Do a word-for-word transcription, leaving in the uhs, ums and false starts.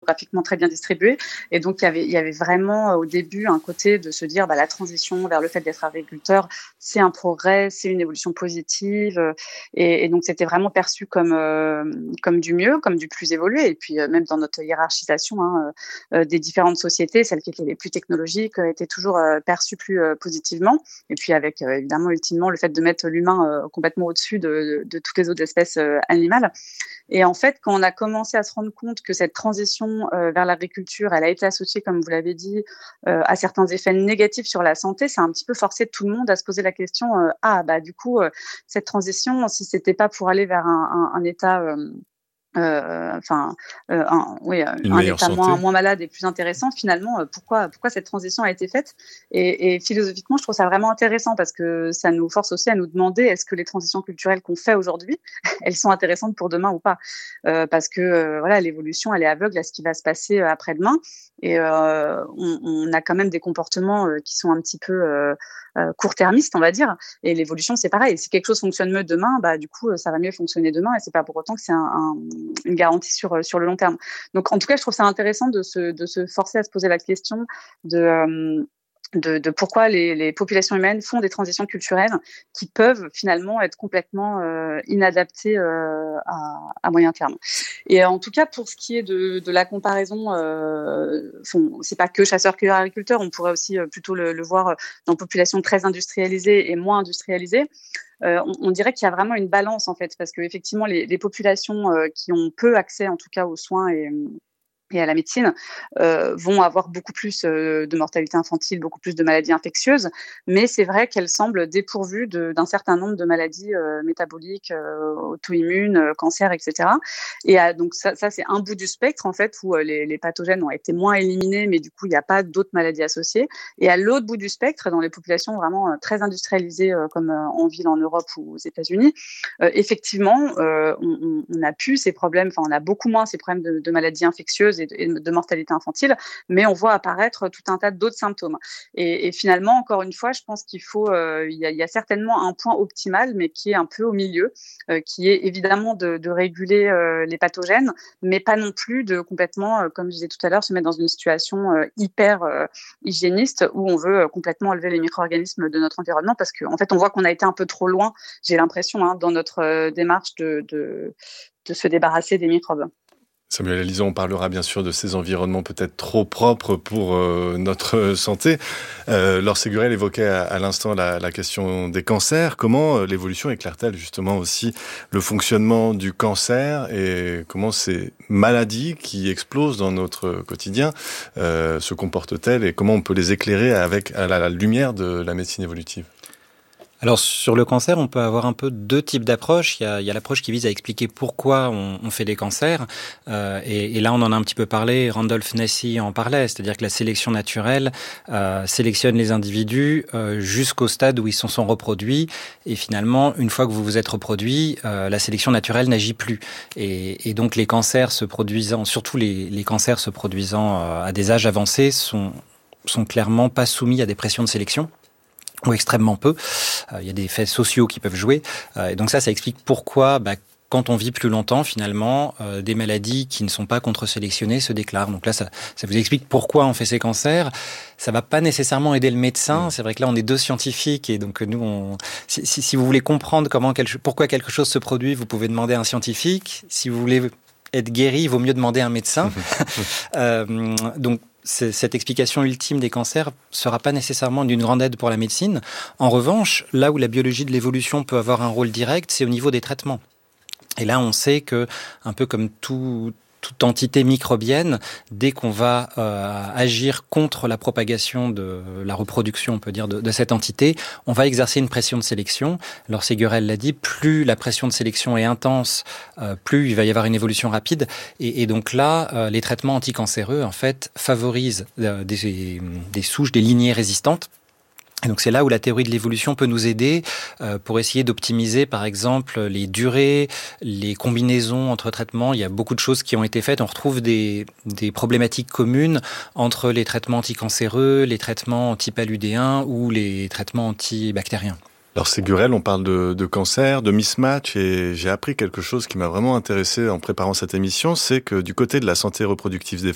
géographiquement très bien distribués. Et donc, il y avait, il y avait vraiment au début un côté de se dire bah, la transition vers le fait d'être agriculteur, c'est un progrès, c'est une évolution positive. Et, et donc, c'était vraiment perçu comme, euh, comme du mieux, comme du plus évolué. Et puis, euh, même dans notre hiérarchisation hein, euh, des différentes sociétés, celles qui étaient les plus technologiques euh, étaient toujours euh, perçues plus euh, positivement. Et puis, avec euh, évidemment, ultimement, le fait de mettre l'humain euh, complètement au-dessus de, de, de toutes les autres espèces euh, animales. Et en fait, quand on a commencé à se rendre compte que cette transition euh, vers l'agriculture, elle a été associée, comme vous l'avez dit, euh, à certains effets négatifs sur la santé, ça a un petit peu forcé tout le monde à se poser la question euh, ah bah du coup euh, cette transition, si c'était pas pour aller vers un, un, un état euh, Euh, enfin, euh, un, oui, Une un meilleure état santé. moins, moins malade et plus intéressant. Finalement, euh, pourquoi, pourquoi cette transition a été faite et, et philosophiquement, je trouve ça vraiment intéressant parce que ça nous force aussi à nous demander est-ce que les transitions culturelles qu'on fait aujourd'hui, elles sont intéressantes pour demain ou pas euh, parce que euh, voilà, l'évolution, elle est aveugle à ce qui va se passer euh, après-demain et euh, on, on a quand même des comportements euh, qui sont un petit peu euh, euh, court-termistes, on va dire. Et l'évolution, c'est pareil. Si quelque chose fonctionne mieux demain, bah du coup, ça va mieux fonctionner demain et c'est pas pour autant que c'est un, un une garantie sur sur le long terme. Donc en tout cas, je trouve ça intéressant de se de se forcer à se poser la question de euh, de, de pourquoi les, les populations humaines font des transitions culturelles qui peuvent finalement être complètement euh, inadaptées euh, à, à moyen terme. Et en tout cas, pour ce qui est de, de la comparaison, euh, bon, c'est pas que chasseurs-cueilleurs-agriculteurs, on pourrait aussi euh, plutôt le, le voir dans populations très industrialisées et moins industrialisées. Euh, on, on dirait qu'il y a vraiment une balance en fait, parce que effectivement, les, les populations euh, qui ont peu accès, en tout cas, aux soins et et à la médecine, euh, vont avoir beaucoup plus euh, de mortalité infantile, beaucoup plus de maladies infectieuses, mais c'est vrai qu'elles semblent dépourvues de, d'un certain nombre de maladies euh, métaboliques, euh, auto-immunes, euh, cancers, et cetera. Et euh, donc ça, ça, c'est un bout du spectre, en fait, où euh, les, les pathogènes ont été moins éliminés, mais du coup, il n'y a pas d'autres maladies associées. Et à l'autre bout du spectre, dans les populations vraiment euh, très industrialisées, euh, comme euh, en ville en Europe ou aux États-Unis, euh, effectivement, euh, on, on a plus ces problèmes, enfin, on a beaucoup moins ces problèmes de, de maladies infectieuses et de mortalité infantile, mais on voit apparaître tout un tas d'autres symptômes. Et, et finalement, encore une fois, je pense qu'il faut, euh, il y a, il y a certainement un point optimal, mais qui est un peu au milieu, euh, qui est évidemment de, de réguler euh, les pathogènes, mais pas non plus de complètement, euh, comme je disais tout à l'heure, se mettre dans une situation euh, hyper euh, hygiéniste où on veut euh, complètement enlever les micro-organismes de notre environnement, parce qu'en en fait, on voit qu'on a été un peu trop loin, j'ai l'impression, hein, dans notre euh, démarche de, de, de se débarrasser des microbes. Samuel Alizon, on parlera bien sûr de ces environnements peut-être trop propres pour euh, notre santé. Euh, Laure Ségurel évoquait à, à l'instant la, la question des cancers. Comment euh, l'évolution éclaire-t-elle justement aussi le fonctionnement du cancer et comment ces maladies qui explosent dans notre quotidien euh, se comportent-elles et comment on peut les éclairer avec à la, la lumière de la médecine évolutive ? Alors sur le cancer, on peut avoir un peu deux types d'approches. Il y a, il y a l'approche qui vise à expliquer pourquoi on, on fait des cancers. Euh, et, et là, on en a un petit peu parlé. Randolph Nesse en parlait, c'est-à-dire que la sélection naturelle euh, sélectionne les individus euh, jusqu'au stade où ils se sont reproduits. Et finalement, une fois que vous vous êtes reproduit, euh, la sélection naturelle n'agit plus. Et, et donc les cancers se produisant, surtout les, les cancers se produisant euh, à des âges avancés, sont, sont clairement pas soumis à des pressions de sélection, ou extrêmement peu. Euh, il y a des faits sociaux qui peuvent jouer. Euh, et donc ça, ça explique pourquoi, bah, quand on vit plus longtemps, finalement, euh, des maladies qui ne sont pas contre-sélectionnées se déclarent. Donc là, ça, ça vous explique pourquoi on fait ces cancers. Ça va pas nécessairement aider le médecin. Mmh. C'est vrai que là, on est deux scientifiques et donc nous, on, si, si, si vous voulez comprendre comment, quelque, pourquoi quelque chose se produit, vous pouvez demander à un scientifique. Si vous voulez être guéri, il vaut mieux demander à un médecin. euh, donc cette explication ultime des cancers sera pas nécessairement d'une grande aide pour la médecine. En revanche, là où la biologie de l'évolution peut avoir un rôle direct, c'est au niveau des traitements. Et là, on sait que, un peu comme tout, toute entité microbienne, dès qu'on va euh, agir contre la propagation de la reproduction, on peut dire, de, de cette entité, on va exercer une pression de sélection. Laure Ségurel l'a dit, plus la pression de sélection est intense, euh, plus il va y avoir une évolution rapide. Et, et donc là, euh, les traitements anticancéreux, en fait, favorisent euh, des, des souches, des lignées résistantes. Et donc c'est là où la théorie de l'évolution peut nous aider euh, pour essayer d'optimiser par exemple les durées, les combinaisons entre traitements. Il y a beaucoup de choses qui ont été faites. On retrouve des, des problématiques communes entre les traitements anticancéreux, les traitements antipaludéens ou les traitements antibactériens. Alors Ségurel, on parle de, de cancer, de mismatch, et j'ai appris quelque chose qui m'a vraiment intéressé en préparant cette émission, c'est que du côté de la santé reproductive des,